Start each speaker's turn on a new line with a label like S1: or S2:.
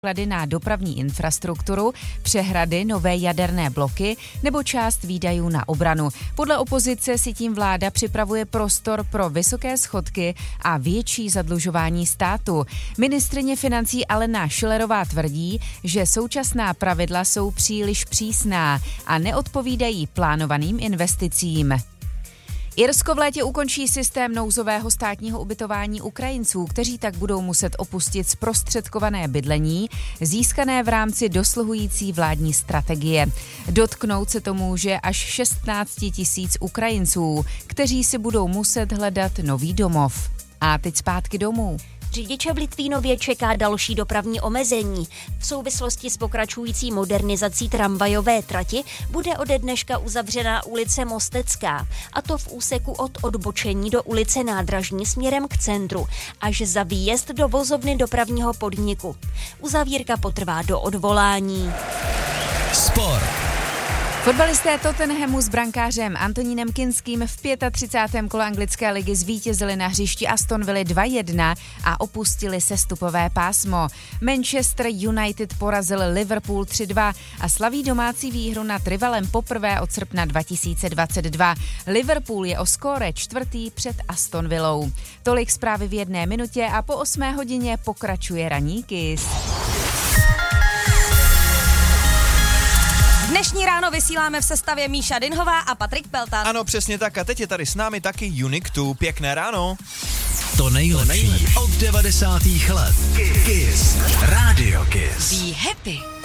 S1: náklady na dopravní infrastrukturu, přehrady, nové jaderné bloky nebo část výdajů na obranu. Podle opozice si tím vláda připravuje prostor pro vysoké schodky a větší zadlužování státu. Ministryně financí Alena Schillerová tvrdí, že současná pravidla jsou příliš přísná a neodpovídají plánovaným investicím. Irsko v létě ukončí systém nouzového státního ubytování Ukrajinců, kteří tak budou muset opustit zprostředkované bydlení, získané v rámci dosluhující vládní strategie. Dotknout se to může až 16 000 Ukrajinců, kteří si budou muset hledat nový domov. A teď zpátky domů.
S2: Řidiče v Litvínově čeká další dopravní omezení. V souvislosti s pokračující modernizací tramvajové trati bude ode dneška uzavřená ulice Mostecká, a to v úseku od odbočení do ulice Nádražní směrem k centru, až za výjezd do vozovny dopravního podniku. Uzavírka potrvá do odvolání.
S3: Sport.
S1: Fotbalisté Tottenhamu s brankářem Antonínem Kinským v 35. kole anglické ligy zvítězili na hřišti Aston Villa 2-1 a opustili sestupové pásmo. Manchester United porazil Liverpool 3-2 a slaví domácí výhru nad rivalem poprvé od srpna 2022. Liverpool je o skóre čtvrtý před Aston Villou. Tolik zprávy v 1 minutě a po 8 hodině pokračuje ranní Kiss.
S4: Dnešní ráno vysíláme v sestavě Míša Dinhová a Patrik Pelta.
S3: Ano, přesně tak. A teď je tady s námi taky Unique 2. Pěkné ráno.
S5: To nejlepší od 90. let. Kiss. Radio Kiss.
S4: Be happy.